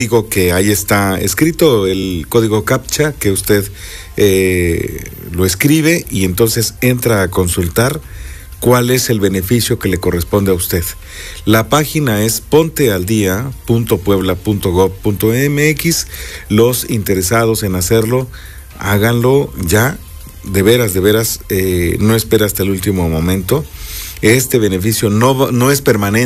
Digo que ahí está escrito el código CAPTCHA que usted lo escribe y entonces entra a consultar cuál es el beneficio que le corresponde a usted. La página es pontealdia.puebla.gov.mx. Los interesados en hacerlo, háganlo ya, de veras, no espera hasta el último momento. Este beneficio no es permanente.